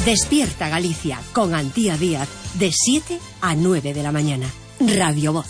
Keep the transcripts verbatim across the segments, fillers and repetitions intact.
Despierta Galicia con Antía Díaz de siete a nueve de la mañana. Radio Voz.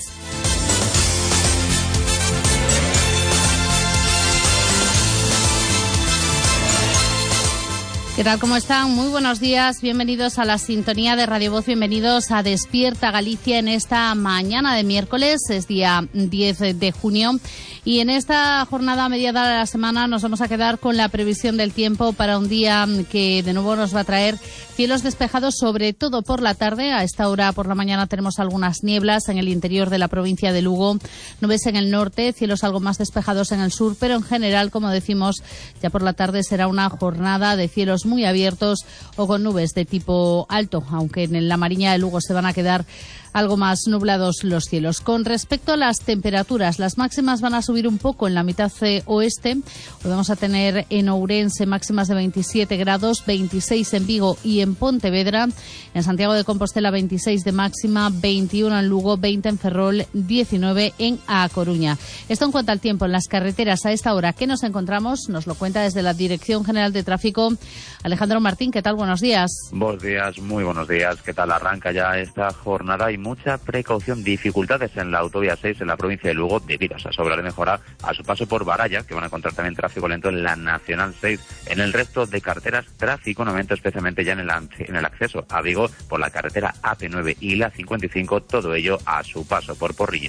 ¿Qué tal? ¿Cómo están? Muy buenos días. Bienvenidos a la sintonía de Radio Voz. Bienvenidos a Despierta Galicia en esta mañana de miércoles. Es día diez de junio. Y en esta jornada mediada de la semana nos vamos a quedar con la previsión del tiempo para un día que de nuevo nos va a traer cielos despejados, sobre todo por la tarde. A esta hora por la mañana tenemos algunas nieblas en el interior de la provincia de Lugo, nubes en el norte, cielos algo más despejados en el sur, pero en general, como decimos, ya por la tarde será una jornada de cielos muy abiertos o con nubes de tipo alto, aunque en la Mariña de Lugo se van a quedar algo más nublados los cielos. Con respecto a las temperaturas, las máximas van a subir un poco en la mitad oeste. Hoy vamos a tener en Ourense máximas de veintisiete grados, veintiséis en Vigo y en Pontevedra. En Santiago de Compostela veintiséis de máxima, veintiuno en Lugo, veinte en Ferrol, diecinueve en A Coruña. Esto en cuanto al tiempo en las carreteras a esta hora. ¿Qué nos encontramos? Nos lo cuenta desde la Dirección General de Tráfico Alejandro Martín. ¿Qué tal? Buenos días. Buenos días, muy buenos días. ¿Qué tal? Arranca ya esta jornada y mucha precaución, dificultades en la autovía seis en la provincia de Lugo debido a esa obra de mejora a su paso por Baralla, que van a encontrar también tráfico lento en la Nacional seis. En el resto de carreteras, tráfico en aumento, especialmente ya en el, en el acceso a Vigo por la carretera A P nueve y la cincuenta y cinco, todo ello a su paso por Porriño.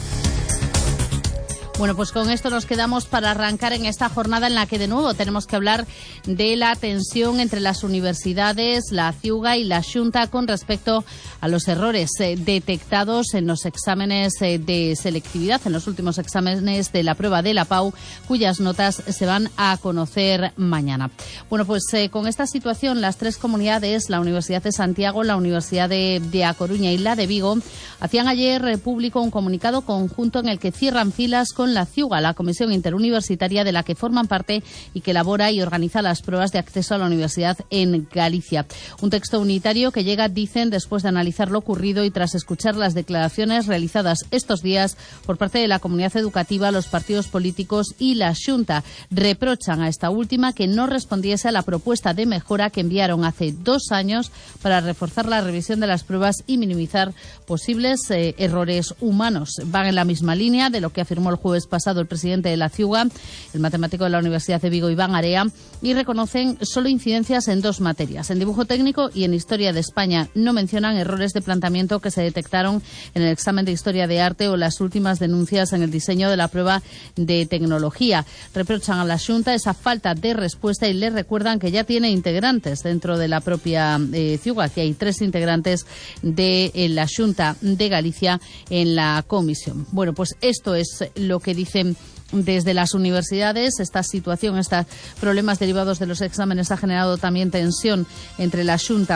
Bueno, pues con esto nos quedamos para arrancar en esta jornada en la que de nuevo tenemos que hablar de la tensión entre las universidades, la Ciuga y la Xunta con respecto a los errores eh, detectados en los exámenes eh, de selectividad, en los últimos exámenes de la prueba de la P A U, cuyas notas se van a conocer mañana. Bueno, pues eh, con esta situación las tres comunidades, la Universidad de Santiago, la Universidad de, de A Coruña y la de Vigo, hacían ayer eh, público un comunicado conjunto en el que cierran filas con la Ciuga, la comisión interuniversitaria de la que forman parte y que elabora y organiza las pruebas de acceso a la universidad en Galicia. Un texto unitario que llega, dicen, después de analizar lo ocurrido y tras escuchar las declaraciones realizadas estos días por parte de la comunidad educativa, los partidos políticos y la Xunta. Reprochan a esta última que no respondiese a la propuesta de mejora que enviaron hace dos años para reforzar la revisión de las pruebas y minimizar posibles eh, errores humanos. Van en la misma línea de lo que afirmó el jueves pasado el presidente de la Ciuga, el matemático de la Universidad de Vigo, Iván Area, y reconocen solo incidencias en dos materias, en dibujo técnico y en historia de España. No mencionan errores de planteamiento que se detectaron en el examen de historia de arte o las últimas denuncias en el diseño de la prueba de tecnología. Reprochan a la Xunta esa falta de respuesta y le recuerdan que ya tiene integrantes dentro de la propia eh, Ciuga, que hay tres integrantes de eh, la Xunta de Galicia en la comisión. Bueno, pues esto es lo que dicen desde las universidades. Esta situación, estos problemas derivados de los exámenes ha generado también tensión entre la Xunta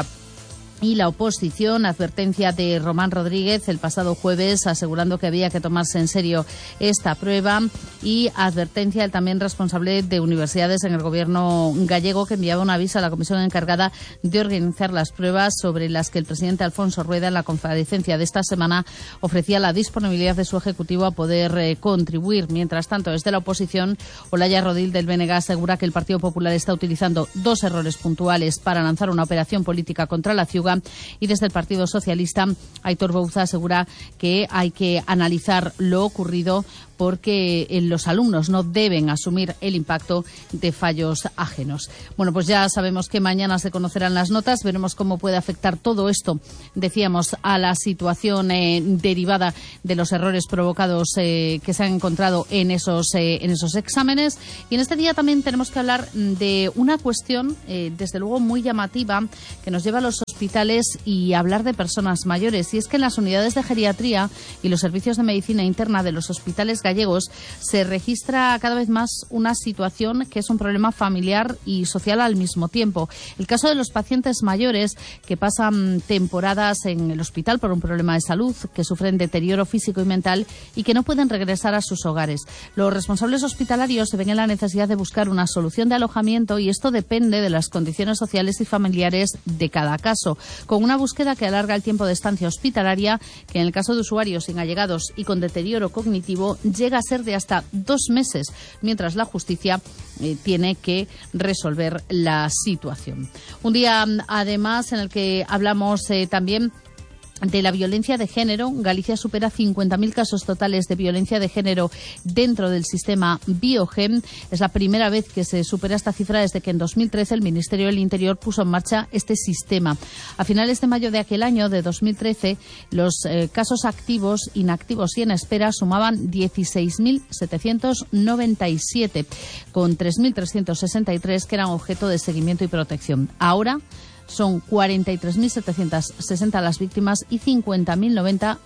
y la oposición. Advertencia de Román Rodríguez el pasado jueves asegurando que había que tomarse en serio esta prueba, y advertencia del también responsable de universidades en el gobierno gallego, que enviaba un aviso a la comisión encargada de organizar las pruebas, sobre las que el presidente Alfonso Rueda en la comparecencia de esta semana ofrecía la disponibilidad de su ejecutivo a poder eh, contribuir. Mientras tanto, desde la oposición, Olaya Rodil del B N G asegura que el Partido Popular está utilizando dos errores puntuales para lanzar una operación política contra la Ciuga. Y desde el Partido Socialista, Aitor Bouza asegura que hay que analizar lo ocurrido porque los alumnos no deben asumir el impacto de fallos ajenos. Bueno, pues ya sabemos que mañana se conocerán las notas, veremos cómo puede afectar todo esto, decíamos, a la situación eh, derivada de los errores provocados eh, que se han encontrado en esos, eh, en esos exámenes. Y en este día también tenemos que hablar de una cuestión, eh, desde luego muy llamativa, que nos lleva a los hospitales y hablar de personas mayores. Y es que en las unidades de geriatría y los servicios de medicina interna de los hospitales gallegos se registra cada vez más una situación que es un problema familiar y social al mismo tiempo. El caso de los pacientes mayores que pasan temporadas en el hospital por un problema de salud, que sufren deterioro físico y mental y que no pueden regresar a sus hogares. Los responsables hospitalarios se ven en la necesidad de buscar una solución de alojamiento, y esto depende de las condiciones sociales y familiares de cada caso. con una búsqueda que alarga el tiempo de estancia hospitalaria, que en el caso de usuarios sin allegados y con deterioro cognitivo llega a ser de hasta dos meses, mientras la justicia eh, tiene que resolver la situación. Un día, además, en el que hablamos eh, también de la violencia de género. Galicia supera cincuenta mil casos totales de violencia de género dentro del sistema Biogen. Es la primera vez que se supera esta cifra desde que en dos mil trece el Ministerio del Interior puso en marcha este sistema. A finales de mayo de aquel año, de dos mil trece, los eh, casos activos, inactivos y en espera sumaban dieciséis mil setecientos noventa y siete, con tres mil trescientos sesenta y tres que eran objeto de seguimiento y protección. Ahora son cuarenta y tres mil setecientos sesenta las víctimas y cincuenta mil noventa